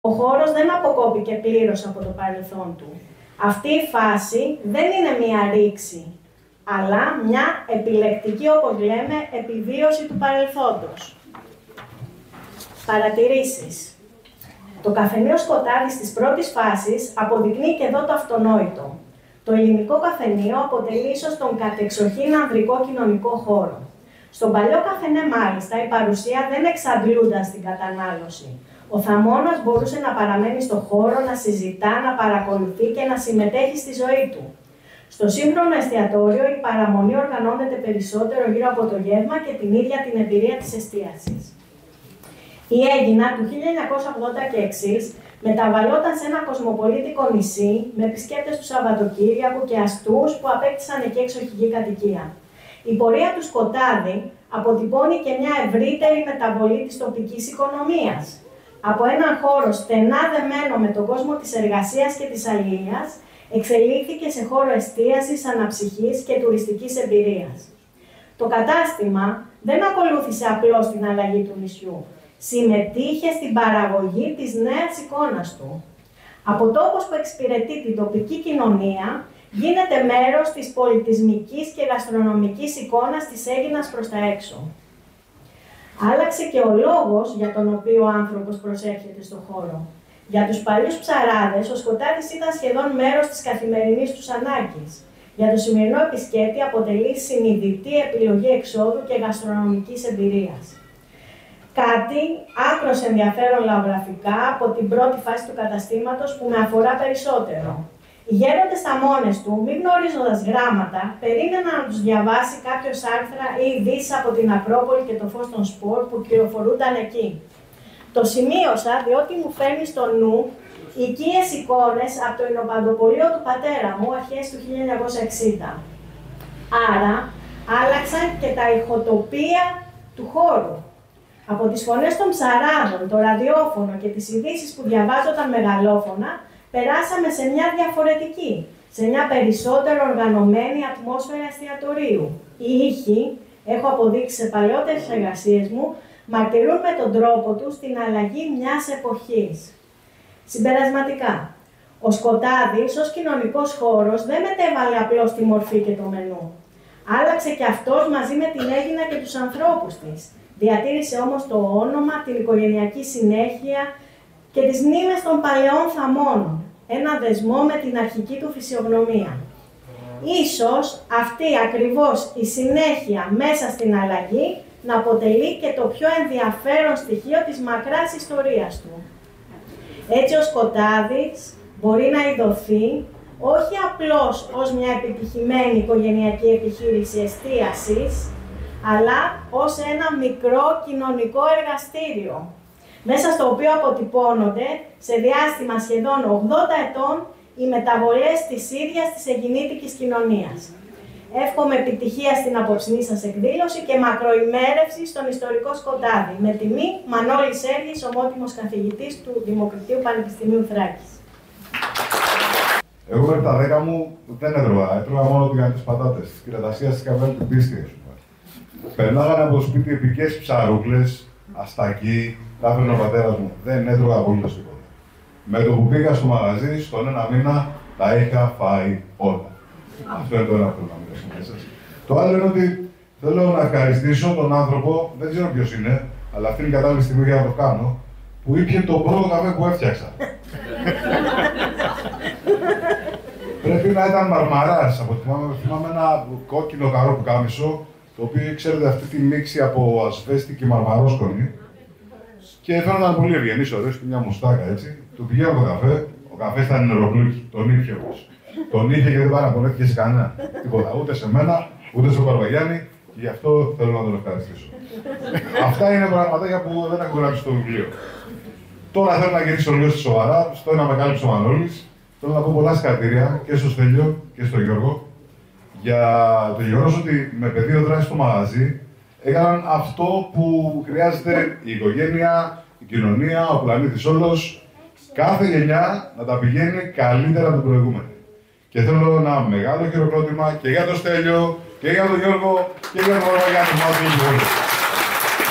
Ο χώρος δεν αποκόπηκε πλήρως από το παρελθόν του. Αυτή η φάση δεν είναι μία ρήξη, αλλά μια επιλεκτική, όπως λέμε, επιβίωση του παρελθόντος. Παρατηρήσεις. Το καφενείο Σκοτάδης της πρώτης φάσης αποδεικνύει και εδώ το αυτονόητο. Το ελληνικό καφενείο αποτελεί ίσως τον κατεξοχήν ανδρικό κοινωνικό χώρο. Στον παλιό καφενέ, μάλιστα, η παρουσία δεν εξαντλούνταν στην κατανάλωση. Ο θαμώνας μπορούσε να παραμένει στο χώρο, να συζητά, να παρακολουθεί και να συμμετέχει στη ζωή του. Στο σύγχρονο εστιατόριο, η παραμονή οργανώνεται περισσότερο γύρω από το γεύμα και την ίδια την εμπειρία της εστίασης. Η Αίγινα του 1980 και εξής μεταβαλλόταν σε ένα κοσμοπολίτικο νησί με επισκέπτες του Σαββατοκύριακου και αστούς που απέκτησαν εκεί εξοχική κατοικία. Η πορεία του Σκοτάδη αποτυπώνει και μια ευρύτερη μεταβολή της τοπικής οικονομίας. Από έναν χώρο στενά δεμένο με τον κόσμο της εργασίας και της αλληλείας, εξελίχθηκε σε χώρο εστίασης, αναψυχής και τουριστικής εμπειρίας. Το κατάστημα δεν ακολούθησε απλώς την αλλαγή του νησιού. Συμμετείχε στην παραγωγή της νέας εικόνας του. Από τόπος που εξυπηρετεί την τοπική κοινωνία, γίνεται μέρος της πολιτισμικής και γαστρονομικής εικόνας της Αίγινας προς τα έξω. Άλλαξε και ο λόγος για τον οποίο ο άνθρωπος προσέρχεται στον χώρο. Για τους παλιούς ψαράδες, ο Σκοτάδης ήταν σχεδόν μέρος της καθημερινής τους ανάγκης. Για το σημερινό επισκέπτη αποτελεί συνειδητή επιλογή εξόδου και γαστρονομικής εμπειρίας. Κάτι άκρως ενδιαφέρον λαογραφικά από την πρώτη φάση του καταστήματος που με αφορά περισσότερο. Οι γέροντες στα μόνες του, μη γνωρίζοντας γράμματα, περίμεναν να τους διαβάσει κάποιος άρθρα ή ειδήσεις από την Ακρόπολη και το φως των σπορ που κυκλοφορούνταν εκεί. Το σημείωσα διότι μου φέρνει στο νου οικίες εικόνες από το εινοπαντοπολείο του πατέρα μου αρχές του 1960. Άρα, άλλαξαν και τα ηχοτοπία του χώρου. Από τις φωνές των ψαράδων, το ραδιόφωνο και τις ειδήσεις που διαβάζονταν μεγαλόφωνα, περάσαμε σε μια διαφορετική, σε μια περισσότερο οργανωμένη ατμόσφαιρα εστιατορίου. Οι ήχοι, έχω αποδείξει σε παλαιότερες εργασίες μου, μαρτυρούν με τον τρόπο τους την αλλαγή μιας εποχής. Συμπερασματικά, ο Σκοτάδης ως κοινωνικός χώρος δεν μετέβαλε απλώς τη μορφή και το μενού. Άλλαξε και αυτός μαζί με την Αίγινα και τους ανθρώπους της. Διατήρησε όμως το όνομα, την οικογενειακή συνέχεια και τις μνήμες των παλαιών θαμώνων, ένα δεσμό με την αρχική του φυσιογνωμία. Ίσως αυτή ακριβώς η συνέχεια μέσα στην αλλαγή να αποτελεί και το πιο ενδιαφέρον στοιχείο της μακράς ιστορίας του. Έτσι ο Σκοτάδης μπορεί να ειδωθεί όχι απλώς ως μια επιτυχημένη οικογενειακή επιχείρηση εστίασης, αλλά ως ένα μικρό κοινωνικό εργαστήριο, μέσα στο οποίο αποτυπώνονται σε διάστημα σχεδόν 80 ετών οι μεταβολές της ίδιας της αιγινήτικης κοινωνίας. Εύχομαι επιτυχία στην απόψινή σας εκδήλωση και μακροημέρευση στον ιστορικό Σκοτάδη. Με τιμή, Μανώλης Σέργης, ομότιμος καθηγητής του Δημοκρατίου Πανεπιστημίου Θράκης. Εγώ μέχρι τα 10 μου δεν έτρωγα. Έτρωγα μόνο τηγανιτές πατάτες. Της κυρατασίας της καβέλη του πίστη. Περνάγανε από το σπίτι επικές ψαρούκλες, αστακί, τα έφερνε ο πατέρας μου. Δεν έτρωγα απολύτως τίποτα. Με το που πήγα στο μαγαζί, στον ένα μήνα, τα είχα φάει όλα. Αυτό είναι το ένα που θέλω να μιλήσω με εσάς. Το άλλο είναι ότι θέλω να ευχαριστήσω τον άνθρωπο, δεν ξέρω ποιος είναι, αλλά αυτή είναι η κατάλληλη στιγμή για να το κάνω, που ήπιε το πρώτο καφέ που έφτιαξα. Πρέπει να ήταν Μαρμαράς. Θυμάμαι ένα κόκκινο καρό που κάμισο, το οποίο ξέρετε αυτή τη μίξη από ασβέστη και μαρμαρόσκονη. Και φαίνονταν πολύ ευγενής, ωραίος, μια μουστάκα έτσι. Του πηγαίνω το καφέ, ο καφές ήταν νεροπλούκι, τον ήπια όμως. Τον είχε γιατί δεν παραπονέθηκε σε κανένα. Τίποτα, ούτε σε μένα, ούτε στον Παρβαγιάννη, και γι' αυτό θέλω να τον ευχαριστήσω. Αυτά είναι πραγματάκια που δεν έχω γράψει στο βιβλίο. Τώρα θέλω να γυρίσω λίγο στη σοβαρά, στο ένα με κάλυψε ο Μανώλης. Θέλω να πω πολλά συγχαρητήρια και στο Στέλιο και στο Γιώργο για το γεγονός ότι με πεδίο δράση στο μαγαζί έκαναν αυτό που χρειάζεται η οικογένεια, η κοινωνία, ο πλανήτης όλος, κάθε γενιά να τα πηγαίνει καλύτερα από την προηγούμενη. Και θέλω ένα μεγάλο χειροκρότημα και για το Στέλιο και για τον Γιώργο και για τον Παρβαγιάννη.